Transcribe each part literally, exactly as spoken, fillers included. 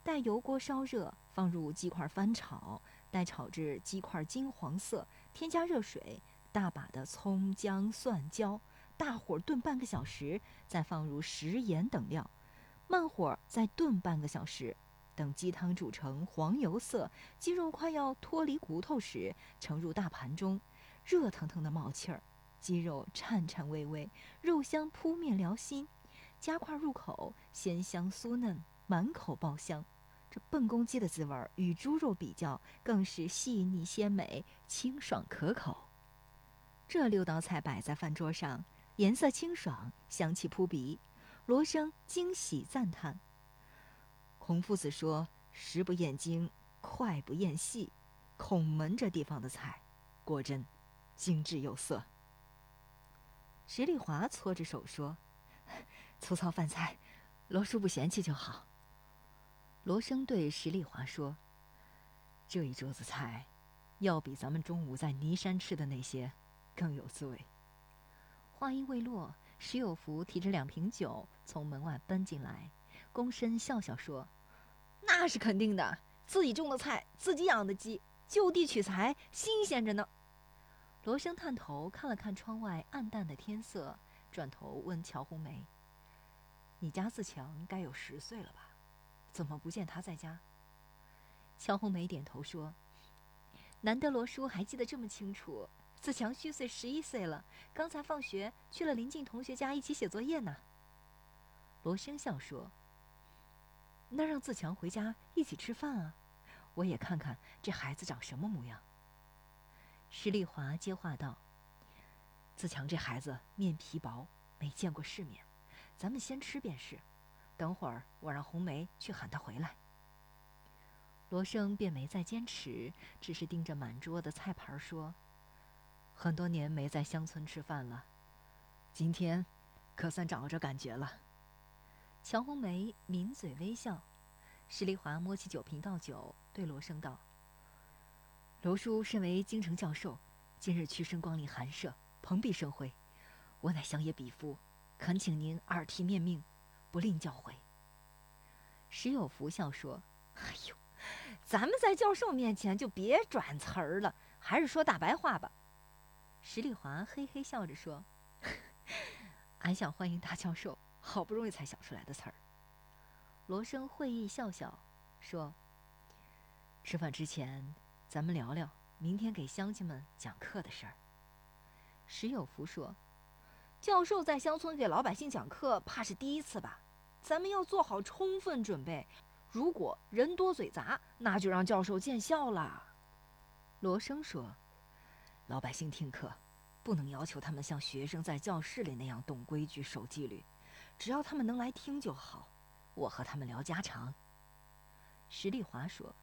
待油锅烧热，放入鸡块翻炒，待炒至鸡块金黄色，添加热水，大把的葱姜蒜椒，大火炖半个小时，再放入食盐等料，慢火再炖半个小时。等鸡汤煮成黄油色，鸡肉快要脱离骨头时，盛入大盘中，热腾腾的冒气儿，鸡肉颤颤巍巍，肉香扑面燎心，夹块入口，鲜香酥嫩，满口爆香。这笨公鸡的滋味与猪肉比较，更是细腻鲜美，清爽可口。这六道菜摆在饭桌上，颜色清爽，香气扑鼻。罗生惊喜赞叹。孔夫子说：“食不厌精，脍不厌细。”孔门这地方的菜，果真精致有色。石丽华搓着手说：“粗糙饭菜，罗叔不嫌弃就好。”罗生对石丽华说：“这一桌子菜，要比咱们中午在尼山吃的那些更有滋味。”话音未落，石有福提着两瓶酒从门外奔进来，躬身笑笑说：“那是肯定的，自己种的菜，自己养的鸡，就地取材，新鲜着呢。”罗生探头看了看窗外暗淡的天色，转头问乔红梅：“你家自强该有十岁了吧？怎么不见他在家？”乔红梅点头说：“难得罗叔还记得这么清楚。自强虚岁十一岁了，刚才放学去了邻近同学家一起写作业呢。”罗生笑说：“那让自强回家一起吃饭啊，我也看看这孩子长什么模样。”石丽华接话道：“自强这孩子面皮薄，没见过世面，咱们先吃便是。等会儿我让红梅去喊他回来。”罗生便没再坚持，只是盯着满桌的菜盘说：“很多年没在乡村吃饭了，今天可算找着感觉了。”乔红梅抿嘴微笑。石丽华摸起酒瓶倒酒，对罗生道：“罗叔身为京城教授，今日屈身光临寒舍，蓬荜生辉，我乃乡野鄙夫，恳请您耳提面命，不吝教诲。”石有福笑说：“哎呦，咱们在教授面前就别转词儿了，还是说大白话吧。”石丽华嘿嘿笑着说：“俺想欢迎大教授，好不容易才想出来的词儿。”罗生会意笑笑说：“吃饭之前，咱们聊聊明天给乡亲们讲课的事儿。”石有福说：“教授在乡村给老百姓讲课，怕是第一次吧？咱们要做好充分准备。如果人多嘴杂，那就让教授见笑了。”罗生说：“老百姓听课，不能要求他们像学生在教室里那样懂规矩、守纪律，只要他们能来听就好。我和他们聊家常。”石丽华说：“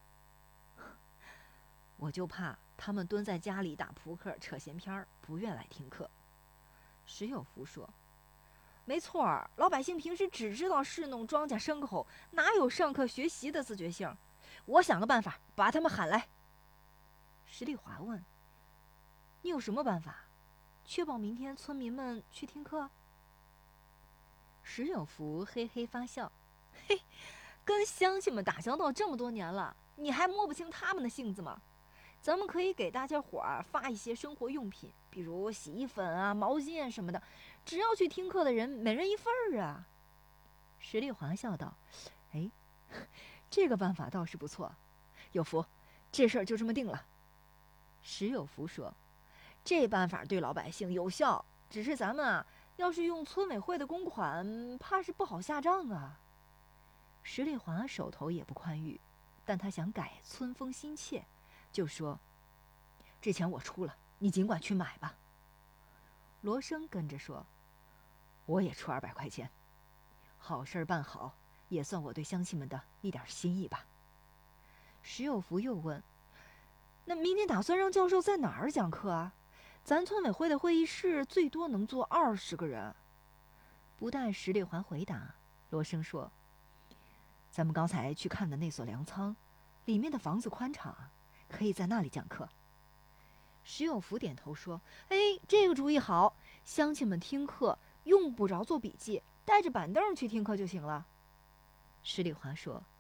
我就怕他们蹲在家里打扑克、扯闲篇儿，不愿来听课。”石有福说：“没错儿，老百姓平时只知道侍弄庄稼牲口，哪有上课学习的自觉性？我想个办法，把他们喊来。”石丽华问：“你有什么办法，确保明天村民们去听课？”石有福嘿嘿发笑：“嘿，跟乡亲们打交道这么多年了，你还摸不清他们的性子吗？咱们可以给大家伙儿发一些生活用品，比如洗衣粉啊、毛巾啊什么的，只要去听课的人每人一份儿啊。”石丽华笑道：“哎，这个办法倒是不错，有福，这事儿就这么定了。”石有福说：“这办法对老百姓有效，只是咱们啊，要是用村委会的公款，怕是不好下账啊。”石丽华手头也不宽裕，但他想改村风心切，就说：“这钱我出了，你尽管去买吧。”罗生跟着说：“我也出二百块钱，好事办好，也算我对乡亲们的一点心意吧。”石有福又问：“那明天打算让教授在哪儿讲课啊？咱村委会的会议室最多能坐二十个人。”不待石丽华回答，罗生说：“咱们刚才去看的那所粮仓，里面的房子宽敞，可以在那里讲课。”石有福点头说：“哎，这个主意好，乡亲们听课用不着做笔记，带着板凳去听课就行了。”石丽华说：“